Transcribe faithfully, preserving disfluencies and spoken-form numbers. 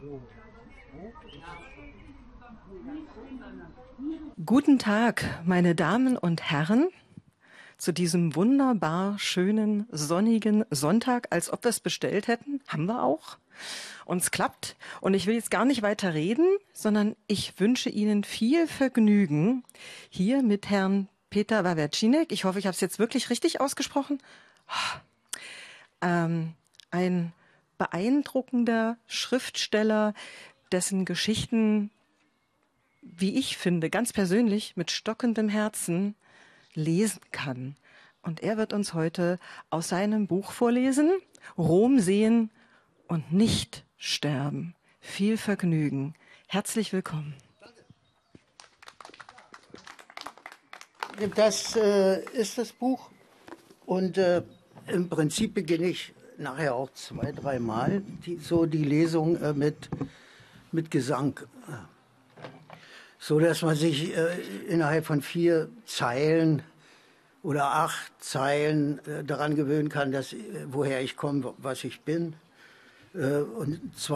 Guten Tag, meine Damen und Herren, zu diesem wunderbar schönen, sonnigen Sonntag, als ob wir es bestellt hätten. Haben wir auch. Uns klappt. Und ich will jetzt gar nicht weiter reden, sondern ich wünsche Ihnen viel Vergnügen hier mit Herrn Peter Wawrczynek. Ich hoffe, ich habe es jetzt wirklich richtig ausgesprochen. Ähm, ein beeindruckender Schriftsteller, dessen Geschichten, wie ich finde, ganz persönlich mit stockendem Herzen lesen kann. Und er wird uns heute aus seinem Buch vorlesen, Rom sehen und nicht sterben. Viel Vergnügen. Herzlich willkommen. Das äh, ist das Buch und äh, im Prinzip beginne ich nachher auch zwei, dreimal die, so die Lesung äh, mit, mit Gesang. So dass man sich äh, innerhalb von vier Zeilen oder acht Zeilen äh, daran gewöhnen kann, dass, äh, woher ich komme, was ich bin. Äh, und zwar